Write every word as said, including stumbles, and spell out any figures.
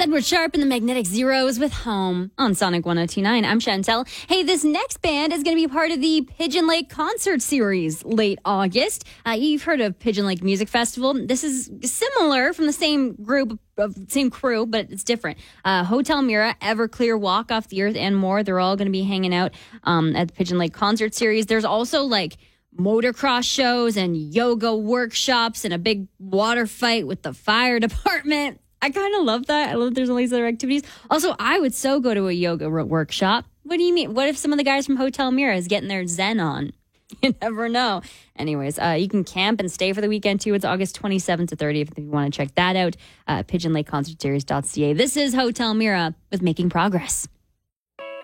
Edward Sharp and the Magnetic Zeros with Home on Sonic one oh two point nine. I'm Chantel. Hey, this next band is going to be part of the Pigeon Lake Concert Series late August. Uh, you've heard of Pigeon Lake Music Festival. This is similar from the same group, of same crew, but it's different. Uh, Hotel Mira, Everclear, Walk Off the Earth, and more. They're all going to be hanging out um, at the Pigeon Lake Concert Series. There's also like motocross shows and yoga workshops and a big water fight with the fire department. I kind of love that. I love there's all these other activities. Also, I would so go to a yoga workshop. What do you mean? What if some of the guys from Hotel Mira is getting their Zen on? You never know. Anyways, uh, you can camp and stay for the weekend, too. It's August twenty-seventh to thirtieth if you want to check that out. Uh, pigeon lake concert series dot c a. This is Hotel Mira with Making Progress.